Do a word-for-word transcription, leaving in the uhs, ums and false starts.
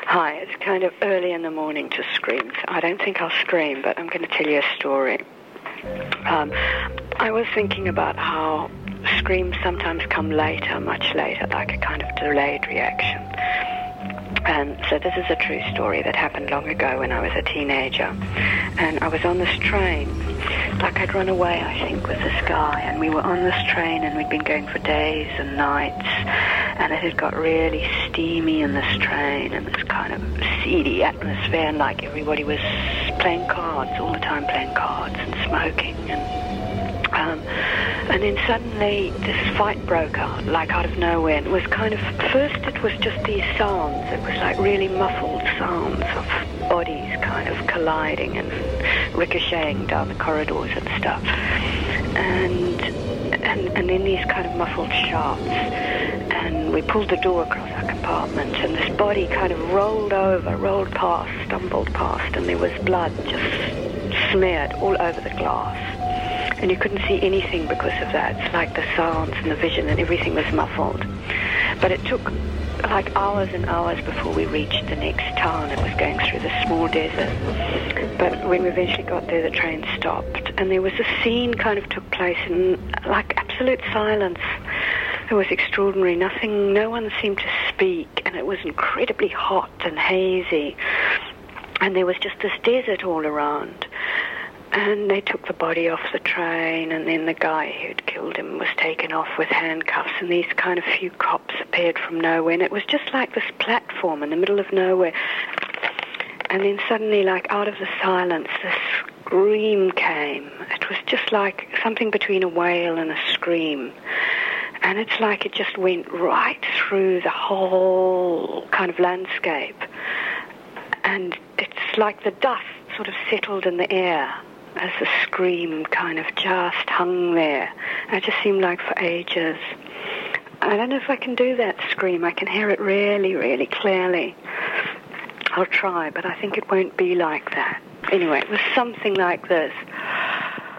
Hi, it's kind of early in the morning to scream. So I don't think I'll scream, but I'm going to tell you a story. Um, I was thinking about how screams sometimes come later, much later, like a kind of delayed reaction. And so this is a true story that happened long ago when I was a teenager. And I was on this train, like I'd run away, I think, with this guy. And we were on this train and we'd been going for days and nights. And it had got really steamy in this train and this kind of seedy atmosphere. And like everybody was playing cards, all the time playing cards and smoking. And Um, and then suddenly this fight broke out, like out of nowhere. And it was kind of, first it was just these sounds. It was like really muffled sounds of bodies kind of colliding and ricocheting down the corridors and stuff. And, and, and then these kind of muffled shouts. And we pulled the door across our compartment, and this body kind of rolled over, rolled past, stumbled past, and there was blood just smeared all over the glass. And you couldn't see anything because of that. It's like the sounds and the vision and everything was muffled. But it took like hours and hours before we reached the next town. It was going through the small desert. But when we eventually got there, the train stopped. And there was a scene kind of took place in like absolute silence. It was extraordinary. Nothing, no one seemed to speak. And it was incredibly hot and hazy. And there was just this desert all around. And they took the body off the train, and then the guy who'd killed him was taken off with handcuffs, and these kind of few cops appeared from nowhere, and it was just like this platform in the middle of nowhere. And then suddenly, like out of the silence, this scream came. It was just like something between a wail and a scream. And it's like it just went right through the whole kind of landscape. And it's like the dust sort of settled in the air as the scream kind of just hung there. And it just seemed like for ages. I don't know if I can do that scream. I can hear it really, really clearly. I'll try, but I think it won't be like that. Anyway, it was something like this.